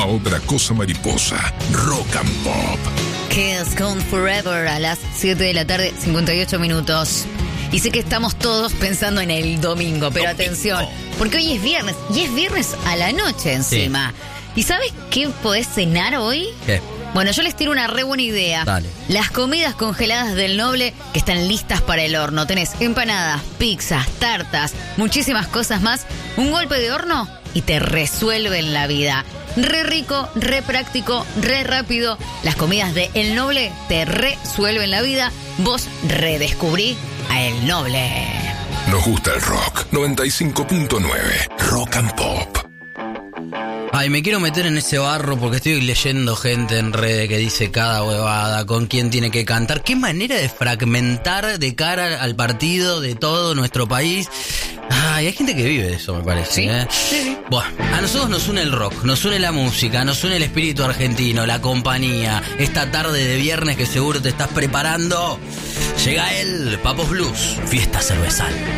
otra cosa mariposa. Rock and Pop. Kiss con Forever a las 7 de la tarde, 58 minutos. Y sé que estamos todos pensando en el domingo, pero atención, porque hoy es viernes, y es viernes a la noche encima. Sí. ¿Y sabes qué podés cenar hoy? ¿Qué? Bueno, yo les tiro una re buena idea. Dale. Las comidas congeladas del Noble que están listas para el horno. Tenés empanadas, pizzas, tartas, muchísimas cosas más. Un golpe de horno y te resuelven la vida. Re rico, re práctico, re rápido. Las comidas de El Noble te resuelven la vida. Vos redescubrí a El Noble. Nos gusta el rock. 95.9. Rock and Pop. Ay, me quiero meter en ese barro porque estoy leyendo gente en redes que dice cada huevada, con quién tiene que cantar. Qué manera de fragmentar de cara al partido de todo nuestro país. Ay, hay gente que vive de eso, me parece. ¿Sí? Sí. Bueno, a nosotros nos une el rock, nos une la música, nos une el espíritu argentino, la compañía. Esta tarde de viernes que seguro te estás preparando, llega el Papos Blues, fiesta cervezal.